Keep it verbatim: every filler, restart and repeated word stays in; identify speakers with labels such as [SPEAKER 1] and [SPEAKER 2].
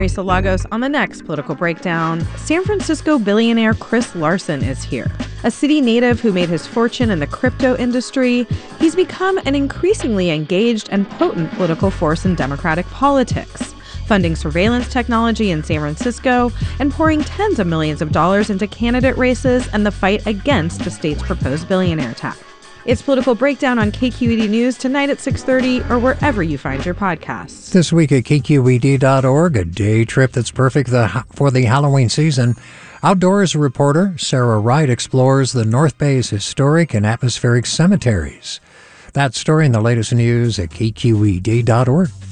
[SPEAKER 1] Teresa Lagos on the next Political Breakdown. San Francisco billionaire Chris Larsen is here. A city native who made his fortune in the crypto industry, he's become an increasingly engaged and potent political force in Democratic politics, funding surveillance technology in San Francisco and pouring tens of millions of dollars into candidate races and the fight against the state's proposed billionaire tax. It's Political Breakdown on K Q E D News tonight at six thirty or wherever you find your podcasts.
[SPEAKER 2] This week at K Q E D dot org, a day trip that's perfect for the Halloween season. Outdoors reporter Sarah Wright explores the North Bay's historic and atmospheric cemeteries. That story and the latest news at K Q E D dot org.